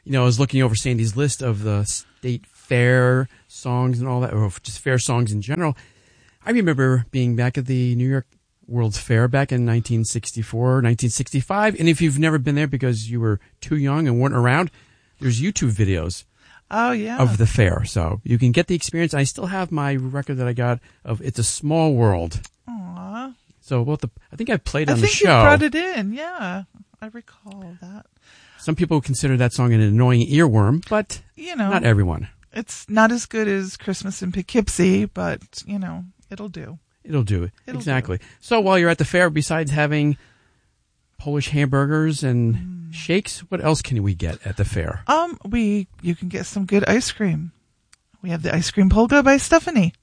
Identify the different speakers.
Speaker 1: I was looking over Sandy's list of the state fair songs and all that, or just fair songs in general. I remember being back at the New York World's Fair back in 1964, 1965. And if you've never been there because you were too young and weren't around, there's YouTube videos.
Speaker 2: Oh, yeah.
Speaker 1: Of the fair. So you can get the experience. I still have my record that I got of It's a Small World.
Speaker 2: Aww.
Speaker 1: So I think I played on the show.
Speaker 2: I think you brought it in. Yeah. I recall that.
Speaker 1: Some people consider that song an annoying earworm, but not everyone.
Speaker 2: It's not as good as Christmas in Poughkeepsie, but, it'll do.
Speaker 1: It'll do. Exactly. So while you're at the fair, besides having Polish hamburgers and shakes, what else can we get at the fair?
Speaker 2: You can get some good ice cream. We have the Ice Cream Polka by Stephanie.